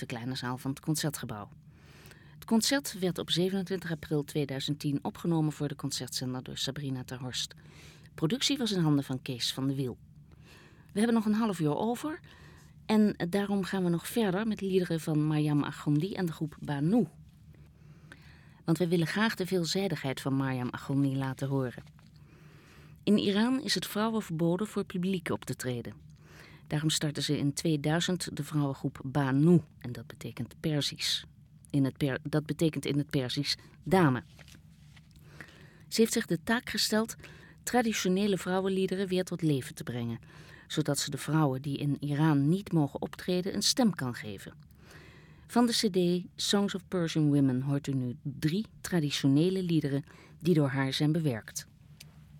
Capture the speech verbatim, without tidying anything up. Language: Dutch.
de kleine zaal van het Concertgebouw. Het concert werd op zevenentwintig april tweeduizend tien opgenomen voor de concertzender door Sabrina ter Horst. De productie was in handen van Kees van de Wiel. We hebben nog een half uur over en daarom gaan we nog verder met liederen van Maryam Agondi en de groep Banu. Want we willen graag de veelzijdigheid van Maryam Agondi laten horen. In Iran is het vrouwen verboden voor publiek op te treden. Daarom startten ze in tweeduizend de vrouwengroep Banu en dat betekent Perzisch. In het per, dat betekent in het Perzisch dame. Ze heeft zich de taak gesteld traditionele vrouwenliederen weer tot leven te brengen, zodat ze de vrouwen die in Iran niet mogen optreden een stem kan geven. Van de cd Songs of Persian Women hoort u nu drie traditionele liederen die door haar zijn bewerkt.